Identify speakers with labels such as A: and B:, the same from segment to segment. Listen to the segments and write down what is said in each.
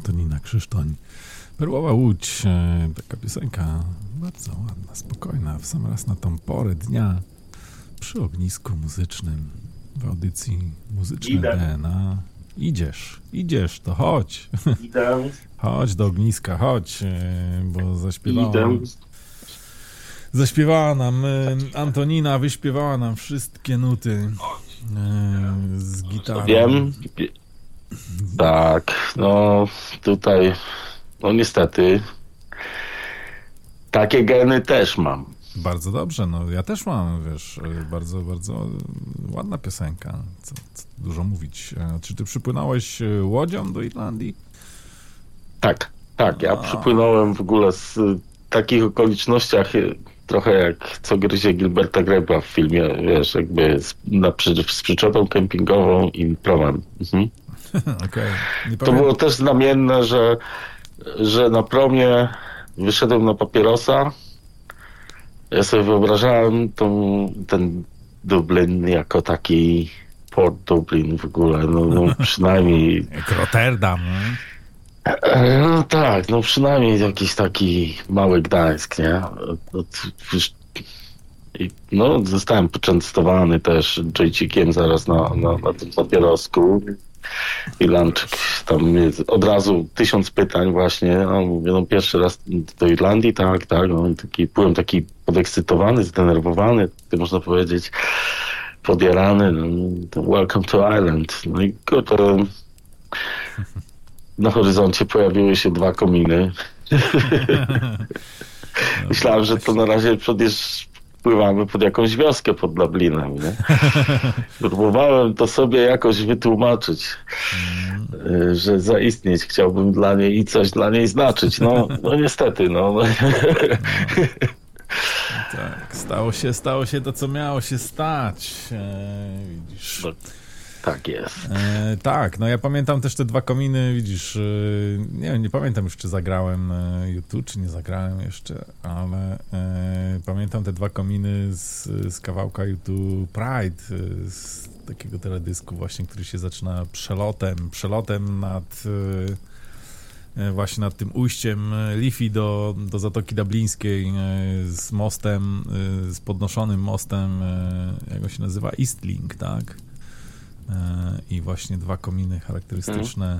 A: Antonina Krzysztoń. Perłowa Łódź, taka piosenka bardzo ładna, spokojna, w sam raz na tą porę dnia przy ognisku muzycznym w audycji Muzyczne DNA. Idziesz, to chodź.
B: Idę.
A: Chodź do ogniska, chodź, bo zaśpiewała nam Antonina, wyśpiewała nam wszystkie nuty z gitarą.
B: Wiem. Tak, no tutaj, no niestety, takie geny też mam.
A: Bardzo dobrze, no ja też mam, wiesz, bardzo, bardzo ładna piosenka, co dużo mówić. Czy ty przypłynąłeś łodzią do Irlandii?
B: Tak, ja przypłynąłem w ogóle z takich okolicznościach, trochę jak Co gryzie Gilberta Grape'a w filmie, wiesz, jakby z przyczepą kempingową i promem. Mhm.
A: Okay.
B: To było też znamienne, że na promie wyszedłem na papierosa. Ja sobie wyobrażałem ten Dublin jako taki Port Dublin w ogóle, no przynajmniej...
A: Jak Rotterdam,
B: No tak, no przynajmniej jakiś taki mały Gdańsk, nie? No zostałem poczęstowany też joycikiem zaraz na tym papierosku. Irlandczyk, tam jest od razu 1000 pytań właśnie, mówię, no pierwszy raz do Irlandii, tak, no i byłem taki podekscytowany, zdenerwowany, można powiedzieć, podjarany, no, welcome to Ireland. No i kurde, na horyzoncie pojawiły się 2 kominy. Myślałem, że to na razie pływamy pod jakąś wioskę pod Dublinem, nie? Próbowałem to sobie jakoś wytłumaczyć, że zaistnieć chciałbym dla niej i coś dla niej znaczyć. No niestety, no.
A: Tak, stało się to, co miało się stać. Widzisz.
B: No, tak jest.
A: Tak, no ja pamiętam też te 2 kominy, widzisz, nie pamiętam już, czy zagrałem YouTube, czy nie zagrałem jeszcze, ale pamiętam te 2 kominy z kawałka YouTube Pride, z takiego teledysku właśnie, który się zaczyna przelotem właśnie nad tym ujściem Liffey do Zatoki Dublińskiej z mostem, z podnoszonym mostem, jak go się nazywa, Eastlink, tak? I właśnie 2 kominy charakterystyczne.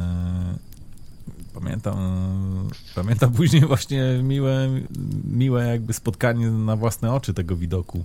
A: Pamiętam później właśnie miłe jakby spotkanie na własne oczy tego widoku.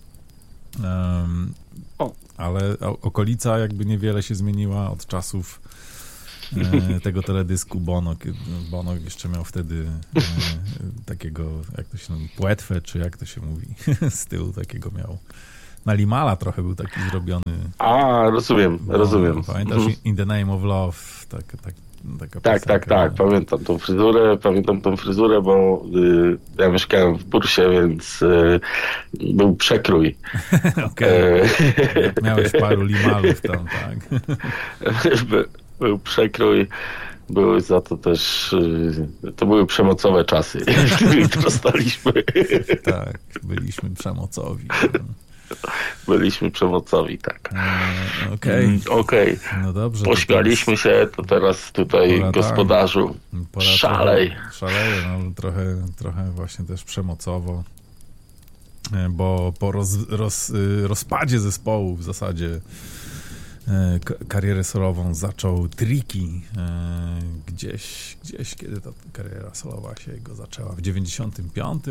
A: Ale okolica jakby niewiele się zmieniła od czasów tego teledysku Bono. Bono jeszcze miał wtedy takiego, jak to się mówi, płetwę, czy jak to się mówi, z tyłu takiego miał. Na Limala trochę był taki zrobiony.
B: Rozumiem.
A: Pamiętasz In the Name of Love? Taka
B: Tak. Pamiętam tą fryzurę, bo ja mieszkałem w Bursie, więc był przekrój.
A: Okej. Miałeś paru Limalów tam, tak?
B: Był przekrój. Były za to też, to były przemocowe czasy, w których dostaliśmy.
A: Tak, byliśmy przemocowi.
B: Byliśmy przemocowi, tak.
A: Okej. No dobrze.
B: Pośmialiśmy się, to teraz tutaj gospodarzu. Szaleje,
A: no trochę właśnie też przemocowo, bo po rozpadzie zespołu w zasadzie karierę solową zaczął Tricky. Gdzieś kiedy ta kariera solowa się go zaczęła, w 95.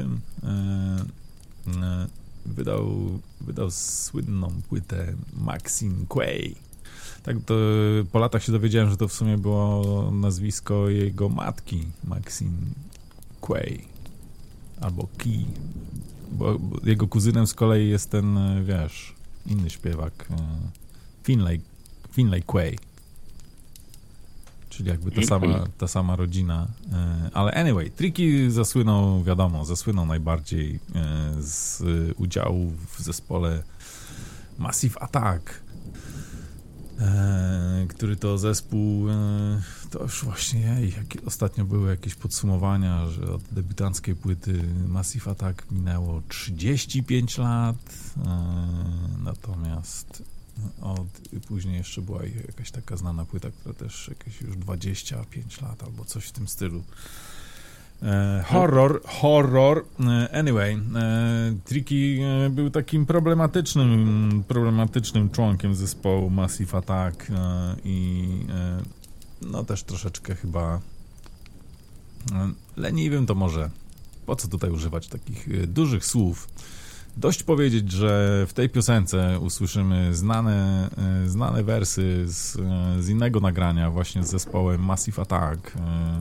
A: Wydał słynną płytę Maxine Quay. Tak, to po latach się dowiedziałem, że to w sumie było nazwisko jego matki, Maxine Quay albo Key, bo jego kuzynem z kolei jest ten, wiesz, inny śpiewak, Finlay Quay, czyli jakby ta sama rodzina. Ale anyway, Tricky zasłynął najbardziej z udziału w zespole Massive Attack, który to zespół, to już właśnie ostatnio były jakieś podsumowania, że od debiutanckiej płyty Massive Attack minęło 35 lat, natomiast Później jeszcze była jakaś taka znana płyta, która też jakieś już 25 lat albo coś w tym stylu. Horror. Anyway, Tricky był takim problematycznym członkiem zespołu Massive Attack i no też troszeczkę chyba leniwym, to może po co tutaj używać takich dużych słów. Dość powiedzieć, że w tej piosence usłyszymy znane wersy z innego nagrania właśnie z zespołem Massive Attack.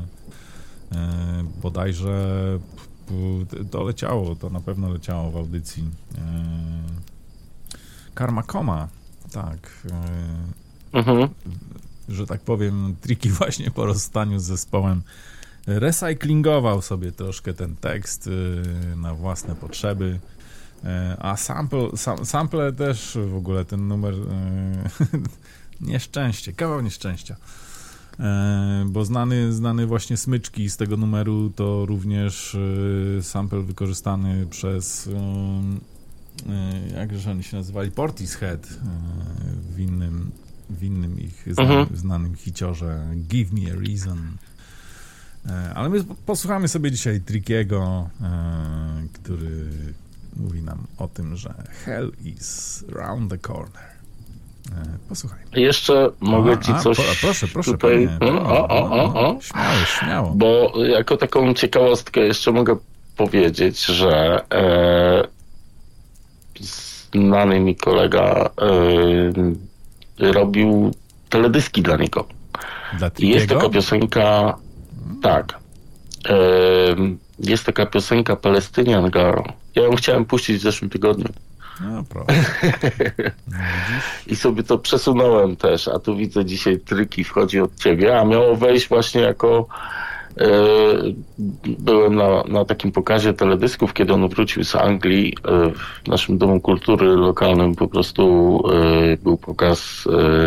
A: Bodajże to na pewno leciało w audycji. Karma Coma, tak. Że tak powiem, Tricky właśnie po rozstaniu z zespołem recyklingował sobie troszkę ten tekst na własne potrzeby. A sample też w ogóle ten numer kawał nieszczęścia. Bo znany właśnie smyczki z tego numeru to również sample wykorzystany przez jakże oni się nazywali, Portishead w innym ich znanym hiciorze Give Me a Reason. Ale my posłuchamy sobie dzisiaj Trickiego, który mówi nam o tym, że hell is round the corner. Posłuchaj.
B: Jeszcze mogę ci coś
A: proszę,
B: tutaj...
A: Śmiało.
B: Bo jako taką ciekawostkę jeszcze mogę powiedzieć, że znany mi kolega robił teledyski dla niego. I jest taka piosenka... Tak. Jest taka piosenka Palestinian Girl. Ja ją chciałem puścić w zeszłym tygodniu.
A: No proszę.
B: I sobie to przesunąłem też, a tu widzę dzisiaj Tricky wchodzi od ciebie, a miało wejść właśnie jako byłem na takim pokazie teledysków, kiedy on wrócił z Anglii. W naszym Domu Kultury lokalnym po prostu był pokaz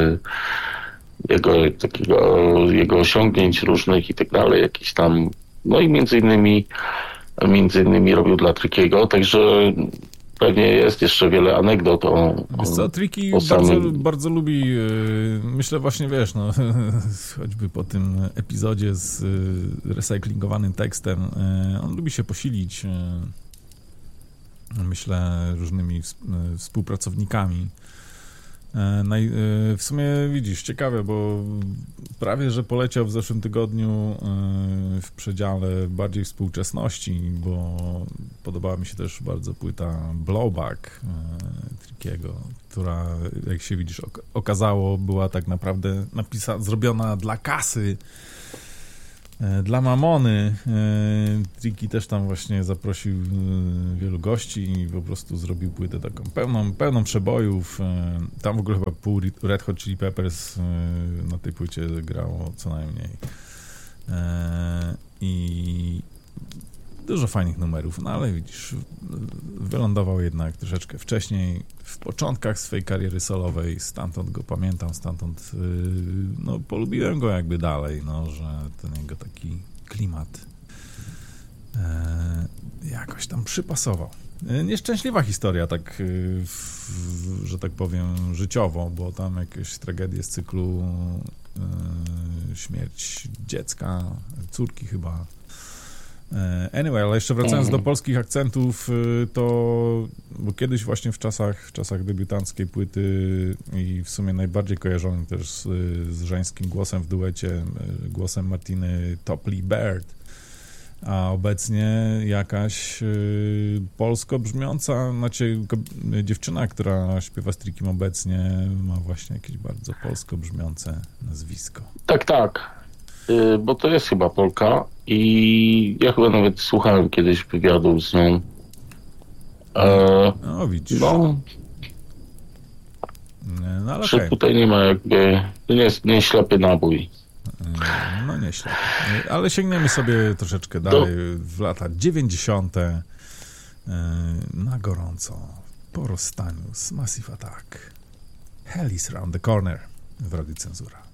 B: jego osiągnięć różnych i tak dalej, jakiś tam, no i między innymi robił dla Trickiego, także pewnie jest jeszcze wiele anegdot
A: Wiesz co, Tricky bardzo lubi, myślę właśnie, wiesz, no, choćby po tym epizodzie z recyklingowanym tekstem, on lubi się posilić, myślę, różnymi współpracownikami. W sumie widzisz, ciekawe, bo prawie, że poleciał w zeszłym tygodniu w przedziale bardziej współczesności, bo podobała mi się też bardzo płyta Blowback Trickiego, która, jak się widzisz, okazało, była tak naprawdę zrobiona dla kasy, dla mamony. Tricky też tam właśnie zaprosił wielu gości i po prostu zrobił płytę taką pełną przebojów. Tam w ogóle chyba pół Red Hot Chili Peppers na tej płycie grało co najmniej. I dużo fajnych numerów, no ale widzisz, wylądował jednak troszeczkę wcześniej, w początkach swojej kariery solowej, stamtąd go pamiętam, stamtąd no, polubiłem go jakby dalej, no, że ten jego taki klimat jakoś tam przypasował. Nieszczęśliwa historia, tak, że tak powiem, życiowo, bo tam jakieś tragedie z cyklu śmierć dziecka, córki chyba. Anyway, ale jeszcze wracając do polskich akcentów, to bo kiedyś właśnie w czasach debiutanckiej płyty i w sumie najbardziej kojarzony też z żeńskim głosem w duecie, głosem Martiny Topley-Baird, a obecnie jakaś polsko brzmiąca, znaczy dziewczyna, która śpiewa z Trickim obecnie, ma właśnie jakieś bardzo polsko brzmiące nazwisko.
B: Tak. Bo to jest chyba Polka i ja chyba nawet słuchałem kiedyś wywiadu z nią.
A: No widzisz.
B: No ale okay. Tutaj nie ma jakby, to nie jest ślepy nabój.
A: No nie ślepy. Ale sięgniemy sobie troszeczkę dalej w lata 90. Na gorąco po rozstaniu z Massive Attack. Hell is round the corner w Radiu Cenzura.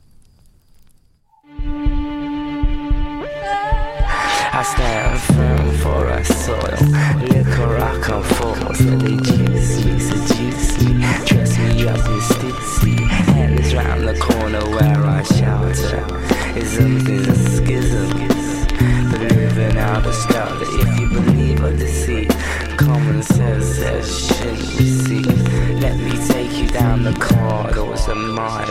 C: I stand firm for my soil. Liquor rock and force, and they juice me, seduce me, dress me up in stitsy. Headless round the corner where I shelter. Isms is a schism, but living out a scout. If you believe or deceit, common sense says shouldn't receive. Let me take you down the corridors of my